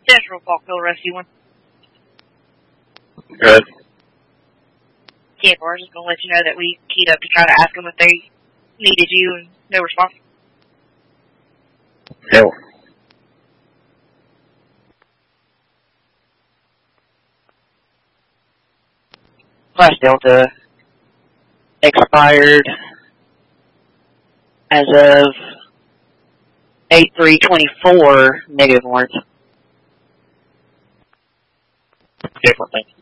Central Falkville Rescue 1. Good. Yeah, I was just going to let you know that we keyed up to try to ask them if they needed you, and no response. No. Class Delta expired as of 8/3/24, negative warrants. Different thing.